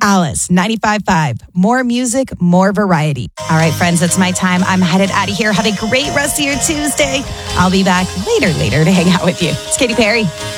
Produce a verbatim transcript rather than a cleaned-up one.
Alice, ninety-five point five. More music, more variety. All right, friends, it's my time. I'm headed out of here. Have a great rest of your Tuesday. I'll be back later, later to hang out with you. It's Katy Perry.